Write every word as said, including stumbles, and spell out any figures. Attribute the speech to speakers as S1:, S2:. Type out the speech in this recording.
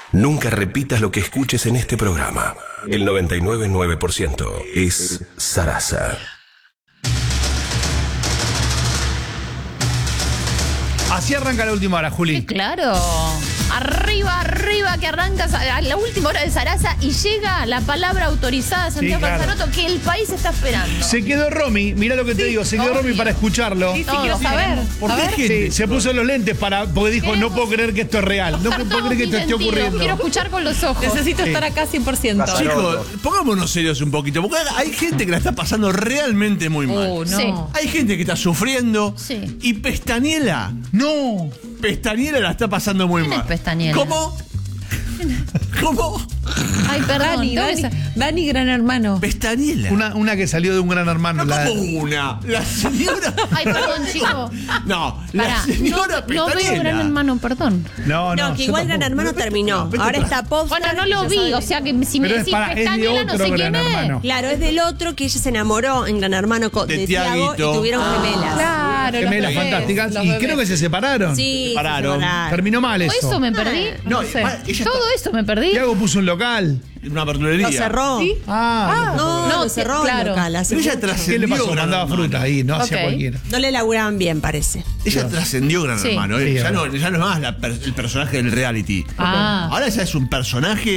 S1: Nunca repitas lo que escuches en este programa. El noventa y nueve punto nueve por ciento es Sarasa.
S2: Así arranca la última hora, Juli.
S3: Sí, claro. Arriba, arriba, que arranca a la última hora de Sarasa y llega la palabra autorizada de Santiago
S2: Sí, claro.
S3: Panzarotto que el país está esperando.
S2: Se quedó Romy, mirá lo que te digo, se quedó
S3: obvio.
S2: Romy para escucharlo.
S4: Sí, sí,
S3: Todos
S4: quiero saber.
S3: queremos.
S4: A ver.
S2: Sí, se puso los lentes para, porque dijo,
S3: Queremos-
S2: no puedo creer que esto es real. No puedo
S3: Todo
S2: creer que esto
S3: tiene
S2: esté
S3: sentido.
S2: ocurriendo.
S3: Quiero escuchar con los ojos.
S4: Necesito estar acá cien por ciento.
S5: Chicos, pongámonos serios un poquito, porque hay gente que la está pasando realmente muy mal.
S4: Oh, no.
S3: Sí.
S5: Hay gente que está sufriendo.
S3: Sí.
S5: Y Pestañela,
S2: No.
S5: Pestañela la está pasando muy
S3: ¿Quién
S5: mal.
S3: es Pestañela?
S5: ¿Cómo? ¿Cómo?
S3: Ay, perdón.
S4: Dani,
S3: tengo
S4: Dani,
S3: esa-
S4: Dani, gran hermano.
S5: Pestañela.
S2: Una, una que salió de un gran hermano.
S5: No,
S2: la-
S5: como una. La señora.
S3: Ay, perdón, chico.
S5: No, la
S3: Pará,
S5: señora
S3: no, no
S5: Pestañela.
S3: veo Gran Hermano, perdón.
S2: No, no.
S6: No, que
S2: yo
S6: igual Gran
S2: tampoco.
S6: Hermano terminó.
S5: vete
S6: Ahora
S5: atrás.
S6: está Popstar.
S3: Bueno, no lo
S6: ya
S3: vi,
S6: saben.
S3: o sea que si me
S2: Pero es
S3: decís
S2: para- es de
S3: Pestañela no
S2: otro
S3: sé
S2: Gran
S3: quién es.
S2: Hermano.
S6: Claro, es del otro que ella se enamoró en Gran Hermano co-
S5: De
S6: de, Tiago
S5: Tiaguito.
S6: y tuvieron gemelas.
S3: Claro, los
S2: Gemelas
S3: bebés,
S2: fantásticas.
S3: los
S2: Y
S3: bebés.
S2: creo que se separaron.
S6: Sí, se
S5: Separaron.
S6: separaron.
S2: Terminó mal
S3: ¿Todo
S2: eso.
S3: eso me perdí?
S5: No,
S3: No sé.
S5: ella está-
S3: Todo eso me perdí.
S2: Tiago puso un local.
S5: Una verdulería.
S6: Lo cerró.
S2: Ah,
S6: No,
S3: No,
S6: lo cerró
S3: claro.
S6: el local. hace
S5: Pero ella
S6: mucho.
S5: trascendió.
S2: ¿qué le pasó?
S5: Gran
S2: Mandaba
S5: Hermano.
S2: fruta ahí, no hacía
S3: Ok.
S2: cualquiera.
S6: No le laburaban bien, parece.
S5: Ella trascendió Gran
S3: Sí.
S5: Hermano. eh.
S2: Sí,
S5: ya,
S2: es
S5: no,
S2: verdad.
S5: ya no es más la per- el personaje del reality.
S3: Ah.
S5: Ahora ya es un personaje